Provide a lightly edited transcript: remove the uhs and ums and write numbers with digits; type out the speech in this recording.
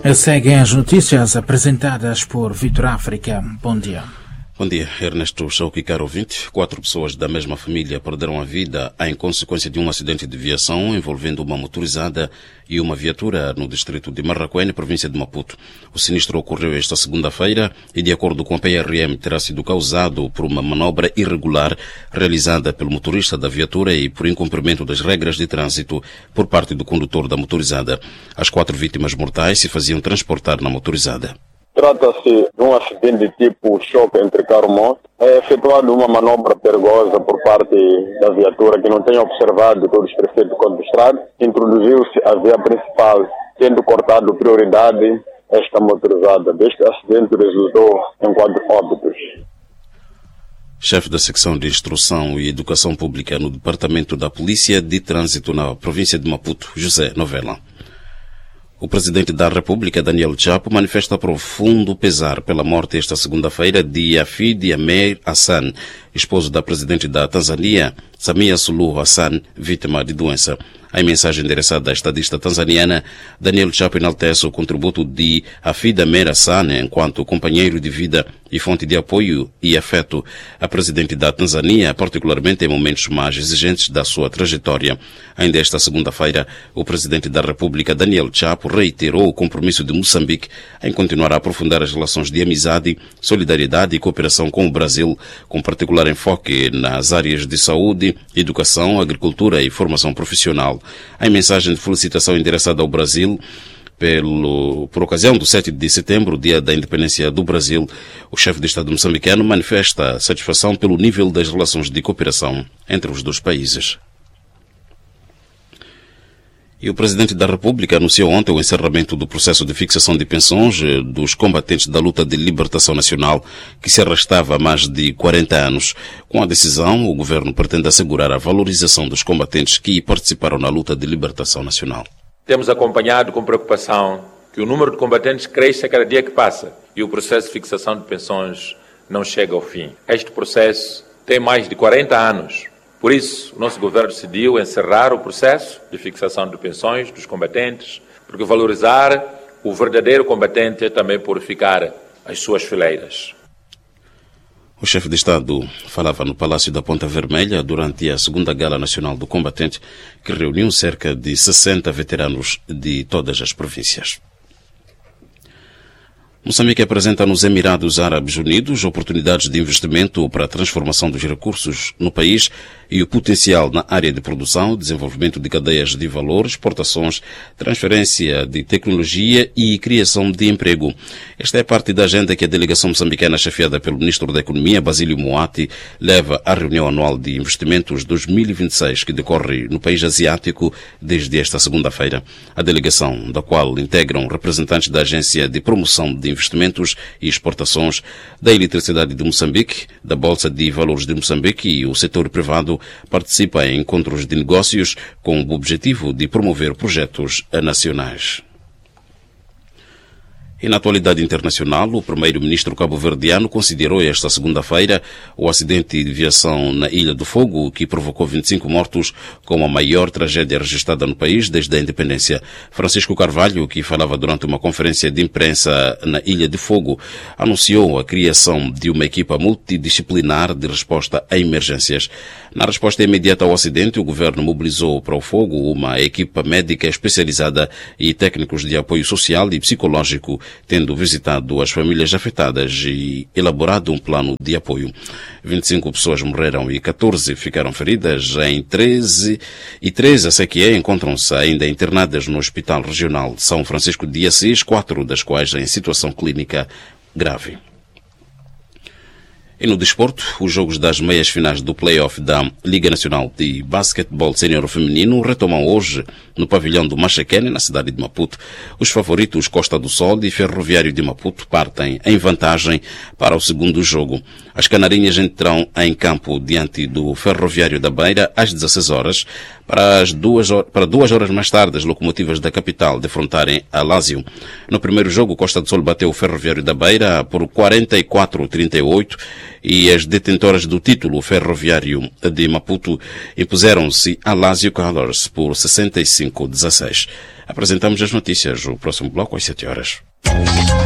Seguem as notícias apresentadas por Vitor África. Bom dia. Bom dia, Ernesto Chauque, caro ouvinte. 4 pessoas da mesma família perderam a vida em consequência de um acidente de viação envolvendo uma motorizada e uma viatura no distrito de Marraquene, província de Maputo. O sinistro ocorreu esta segunda-feira e, de acordo com a PRM, terá sido causado por uma manobra irregular realizada pelo motorista da viatura e por incumprimento das regras de trânsito por parte do condutor da motorizada. As 4 vítimas mortais se faziam transportar na motorizada. Trata-se de um acidente de tipo choque entre carro e moto. É efetuado uma manobra perigosa por parte da viatura que não tem observado todos os preceitos do Código de Estrada. Introduziu-se a via principal, tendo cortado prioridade esta motorizada. Deste acidente resultou em 4 óbitos. Chefe da Secção de Instrução e Educação Pública no Departamento da Polícia de Trânsito na província de Maputo, José Novella. O presidente da República, Daniel Chapo, manifesta profundo pesar pela morte esta segunda-feira de Hafid Ameir Hassan, esposo da presidente da Tanzânia, Samia Suluhu Hassan, vítima de doença. Em mensagem endereçada à estadista tanzaniana, Daniel Chapo enaltece o contributo de Hafid Ameir Hassan enquanto companheiro de vida e fonte de apoio e afeto à presidente da Tanzânia, particularmente em momentos mais exigentes da sua trajetória. Ainda esta segunda-feira, o presidente da República, Daniel Chapo, reiterou o compromisso de Moçambique em continuar a aprofundar as relações de amizade, solidariedade e cooperação com o Brasil, com particular enfoque nas áreas de saúde, educação, agricultura e formação profissional. Em mensagem de felicitação endereçada ao Brasil, por ocasião do 7 de setembro, dia da independência do Brasil, o chefe de Estado moçambicano manifesta satisfação pelo nível das relações de cooperação entre os dois países. E o Presidente da República anunciou ontem o encerramento do processo de fixação de pensões dos combatentes da luta de libertação nacional, que se arrastava há mais de 40 anos. Com a decisão, o governo pretende assegurar a valorização dos combatentes que participaram na luta de libertação nacional. Temos acompanhado com preocupação que o número de combatentes cresce a cada dia que passa e o processo de fixação de pensões não chega ao fim. Este processo tem mais de 40 anos. Por isso, o nosso governo decidiu encerrar o processo de fixação de pensões dos combatentes, porque valorizar o verdadeiro combatente é também purificar as suas fileiras. O chefe de Estado falava no Palácio da Ponta Vermelha durante a segunda Gala Nacional do Combatente, que reuniu cerca de 60 veteranos de todas as províncias. Moçambique apresenta nos Emirados Árabes Unidos oportunidades de investimento para a transformação dos recursos no país e o potencial na área de produção, desenvolvimento de cadeias de valor, exportações, transferência de tecnologia e criação de emprego. Esta é parte da agenda que a delegação moçambicana, chefiada pelo Ministro da Economia, Basílio Moati, leva à reunião anual de investimentos 2026, que decorre no país asiático desde esta segunda-feira. A delegação, da qual integram representantes da Agência de Promoção de Investimentos e Exportações, da Eletricidade de Moçambique, da Bolsa de Valores de Moçambique e o setor privado, participa em encontros de negócios com o objetivo de promover projetos nacionais. E na atualidade internacional, o primeiro-ministro cabo-verdiano considerou esta segunda-feira o acidente de viação na Ilha do Fogo, que provocou 25 mortos, como a maior tragédia registrada no país desde a independência. Francisco Carvalho, que falava durante uma conferência de imprensa na Ilha do Fogo, anunciou a criação de uma equipa multidisciplinar de resposta a emergências. Na resposta imediata ao acidente, o governo mobilizou para o fogo uma equipa médica especializada e técnicos de apoio social e psicológico, tendo visitado as famílias afetadas e elaborado um plano de apoio. 25 pessoas morreram e 14 ficaram feridas em 13 a CQE encontram-se ainda internadas no Hospital Regional de São Francisco de Assis, 4 das quais em situação clínica grave. E no desporto, os jogos das meias finais do play-off da Liga Nacional de Basquetebol Sénior Feminino retomam hoje no pavilhão do Machaquene, na cidade de Maputo. Os favoritos Costa do Sol e Ferroviário de Maputo partem em vantagem para o segundo jogo. As canarinhas entrarão em campo diante do Ferroviário da Beira às 16 horas para 2 horas mais tarde as locomotivas da capital defrontarem a Lazio. No primeiro jogo, Costa do Sol bateu o Ferroviário da Beira por 44-38 e as detentoras do título, o Ferroviário de Maputo, impuseram-se a Lazio Colors por 65-16. Apresentamos as notícias no próximo bloco às 7 horas.